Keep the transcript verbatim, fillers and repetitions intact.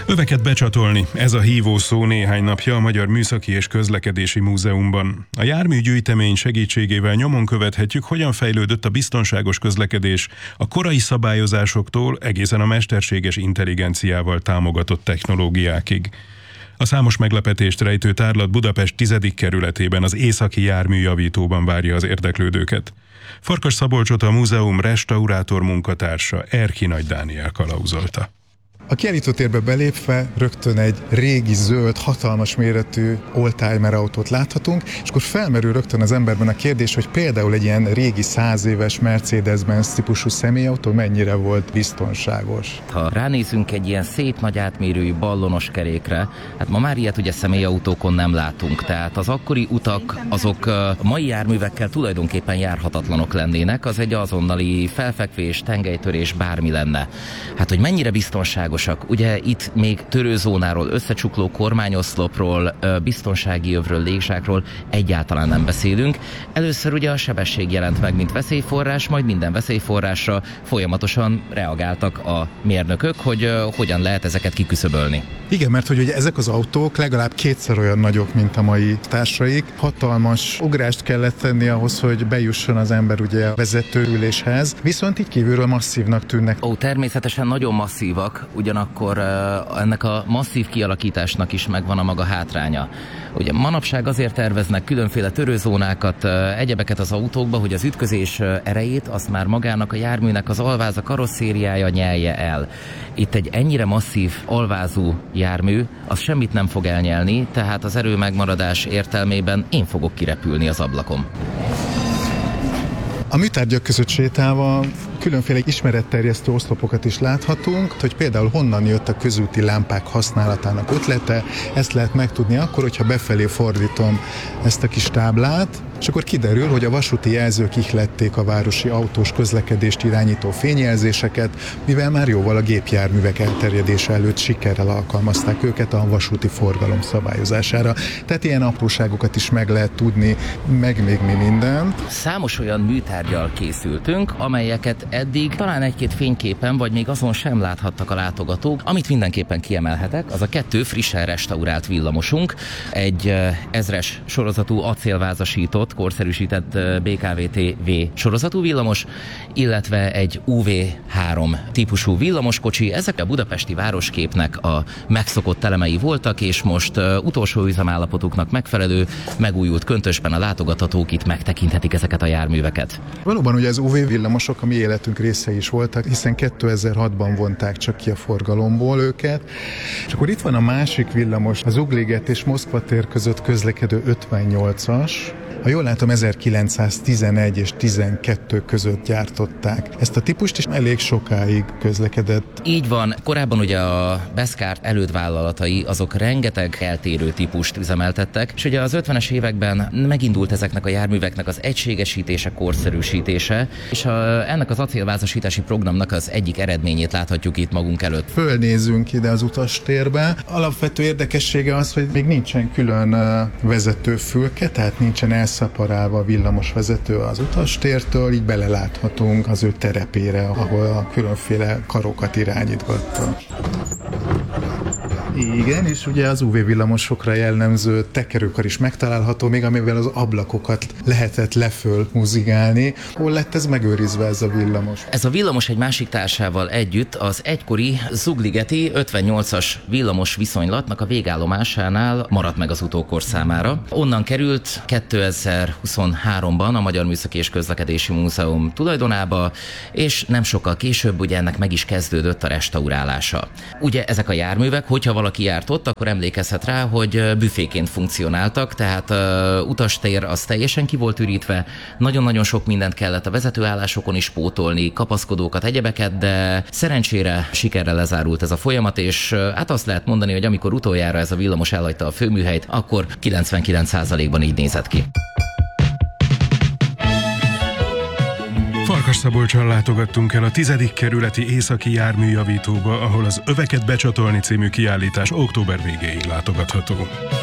Öveket becsatolni, ez a hívó szó néhány napja a Magyar Műszaki és Közlekedési Múzeumban. A járműgyűjtemény segítségével nyomon követhetjük, hogyan fejlődött a biztonságos közlekedés a korai szabályozásoktól egészen a mesterséges intelligenciával támogatott technológiákig. A számos meglepetést rejtő tárlat Budapest tizedik kerületében, az Északi Járműjavítóban várja az érdeklődőket. Farkas Szabolcsot, a múzeum restaurátor munkatársa, Erki Nagy Dániel kalauzolta. A kiállítótérbe belépve rögtön egy régi, zöld, hatalmas méretű oldtimer autót láthatunk, és akkor felmerül rögtön az emberben a kérdés, hogy például egy ilyen régi száz éves Mercedes-Benz típusú személyautó mennyire volt biztonságos. Ha ránézünk egy ilyen szép nagy átmérőjű ballonos kerékre, hát ma már ilyet ugye személyautókon nem látunk, tehát az akkori utak azok mai járművekkel tulajdonképpen járhatatlanok lennének, az egy azonnali felfekvés, tengelytörés, bármi lenne. Hát hogy mennyire biztonságos. Ugye itt még törőzónáról, összecsukló kormányoszlopról, biztonsági övről, légzsákról egyáltalán nem beszélünk. Először ugye a sebesség jelent meg, mint veszélyforrás, majd minden veszélyforrásra folyamatosan reagáltak a mérnökök, hogy hogyan lehet ezeket kiküszöbölni. Igen, mert hogy ugye ezek az autók legalább kétszer olyan nagyok, mint a mai társaik. Hatalmas ugrást kellett tenni ahhoz, hogy bejusson az ember ugye a vezetőüléshez, viszont így kívülről masszívnak tűnnek. Ó, természetesen nagyon masszívak, ugyanakkor uh, ennek a masszív kialakításnak is megvan a maga hátránya. Ugye manapság azért terveznek különféle törőzónákat, uh, egyebeket az autókba, hogy az ütközés uh, erejét azt már magának a járműnek az alváz, a karosszériája nyelje el. Itt egy ennyire masszív alvázú jármű, az semmit nem fog elnyelni, tehát az erő megmaradás értelmében én fogok kirepülni az ablakon. A műtárgyak között sétálva különféle ismeretterjesztő oszlopokat is láthatunk, hogy például honnan jött a közúti lámpák használatának ötlete. Ezt lehet megtudni akkor, hogyha befelé fordítom ezt a kis táblát, és akkor kiderül, hogy a vasúti jelzők ihlették a városi autós közlekedést irányító fényjelzéseket, mivel már jóval a gépjárművek elterjedése előtt sikerrel alkalmazták őket a vasúti forgalom szabályozására. Tehát ilyen apróságokat is meg lehet tudni, meg még mi mindent. Számos olyan műtárgyal készültünk, amelyeket eddig talán egy-két fényképen, vagy még azon sem láthattak a látogatók. Amit mindenképpen kiemelhetek, az a kettő frissen restaurált villamosunk, egy ezres sorozatú acélvázasított, korszerűsített bé ká vé té vé sorozatú villamos, illetve egy u vé három típusú villamoskocsi. Ezek a budapesti városképnek a megszokott elemei voltak, és most uh, utolsó üzemállapotuknak megfelelő, megújult köntösben a látogatók itt megtekinthetik ezeket a járműveket. Valóban ugye az u vé villamosok a mi életünk részei is voltak, hiszen kétezer-hatban vonták csak ki a forgalomból őket. És akkor itt van a másik villamos, az Ugliget és Moszkva tér között közlekedő ötvennyolcas. Ha jól látom, ezerkilencszáztizenegy és tizenkettő között gyártották ezt a típust, és elég sokáig közlekedett. Így van. Korábban ugye a Beszkárt elődvállalatai azok rengeteg eltérő típust üzemeltettek, és ugye az ötvenes években megindult ezeknek a járműveknek az egységesítése, korszerűsítése, és a, ennek az acélvázasítási programnak az egyik eredményét láthatjuk itt magunk előtt. Fölnézünk ide az utastérbe. Alapvető érdekessége az, hogy még nincsen külön vezetőfülke, tehát nincsen elszaporálva a villamos vezető az utastértől, így beleláthatunk az ő terepére, ahol a különféle karokat irányítgatta. Igen, és ugye az u vé villamosokra jellemző tekerőkar is megtalálható, még amivel az ablakokat lehetett leföl muzigálni. Hol lett ez megőrizve, ez a villamos? Ez a villamos egy másik társával együtt az egykori zugligeti ötvennyolcas villamos viszonylatnak a végállomásánál maradt meg az utókor számára. Onnan került kétezer-huszonháromban a Magyar Műszaki és Közlekedési Múzeum tulajdonába, és nem sokkal később ugye ennek meg is kezdődött a restaurálása. Ugye ezek a járművek, hogyha valaki járt ott, akkor emlékezhet rá, hogy büféként funkcionáltak, tehát uh, utastér az teljesen ki volt ürítve, nagyon-nagyon sok mindent kellett a vezetőállásokon is pótolni, kapaszkodókat, egyebeket, de szerencsére sikerrel lezárult ez a folyamat, és uh, hát azt lehet mondani, hogy amikor utoljára ez a villamos elhagyta a főműhelyt, akkor kilencvenkilenc százalékban így nézett ki. Farkas Szabolccsal látogattunk el a tizedik kerületi Északi Járműjavítóba, ahol az Öveket becsatolni című kiállítás október végéig látogatható.